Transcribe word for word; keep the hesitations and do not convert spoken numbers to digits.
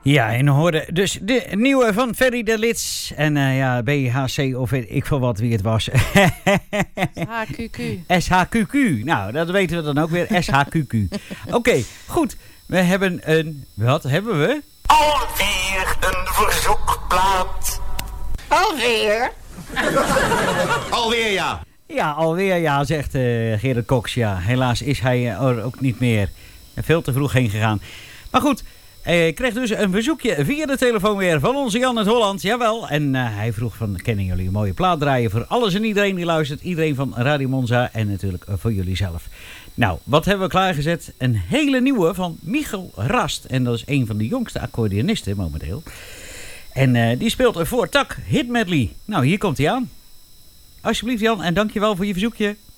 Ja, en we hoorden dus de nieuwe van Ferry de Lits. En uh, ja, B H C of weet ik veel wat wie het was. S H Q Q. S H Q Q. Nou, dat weten we dan ook weer. S H Q Q. Oké, okay, goed. We hebben een... Wat hebben we? Alweer een verzoekplaat. Alweer? Alweer, ja. Ja, alweer ja, zegt uh, Gerard Cox. Ja, helaas is hij uh, er ook niet meer. Veel te vroeg heen gegaan. Maar goed... Ik kreeg dus een verzoekje via de telefoon weer van onze Jan uit Holland. Jawel. En uh, hij vroeg van, kennen jullie een mooie plaat draaien voor alles en iedereen die luistert. Iedereen van Radio Monza en natuurlijk uh, voor jullie zelf. Nou, wat hebben we klaargezet? Een hele nieuwe van Michiel Rast. En dat is een van de jongste accordeonisten momenteel. En uh, die speelt een voortak hit medley. Nou, hier komt hij aan. Alsjeblieft Jan en dankjewel voor je verzoekje.